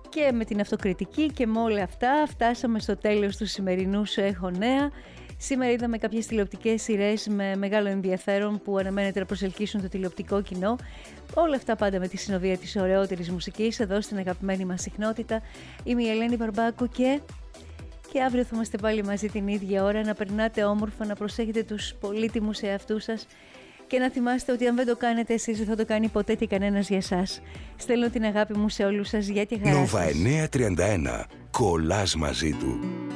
Και με την αυτοκριτική και με όλα αυτά φτάσαμε στο τέλος του σημερινού Σου Έχω Νέα. Σήμερα είδαμε κάποιες τηλεοπτικές σειρές με μεγάλο ενδιαφέρον που αναμένεται να προσελκύσουν το τηλεοπτικό κοινό. Όλα αυτά πάντα με τη συνοδεία της ωραιότερης μουσικής εδώ στην αγαπημένη μας συχνότητα. Είμαι η Ελένη Μπαρμπάκου και αύριο θα είμαστε πάλι μαζί την ίδια ώρα. Να περνάτε όμορφα, να προσέχετε τους πολύτιμους εαυτούς σας και να θυμάστε ότι αν δεν το κάνετε εσείς δεν θα το κάνει ποτέ και κανένας για εσάς. Στέλνω την αγάπη μου σε όλους σας. Γεια και χαρά σας. Nova 931. Κολλάς μαζί του.